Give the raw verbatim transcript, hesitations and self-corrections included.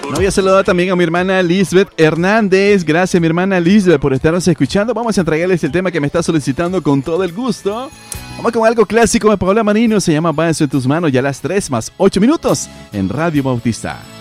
No voy a saludar también a mi hermana Lisbeth Hernández. Gracias, mi hermana Lisbeth, por estarnos escuchando. Vamos a entregarles el tema que me está solicitando con todo el gusto. Vamos con algo clásico de Paola Marino. Se llama Va en tus manos. Ya a las tres más ocho minutos en Radio Bautista.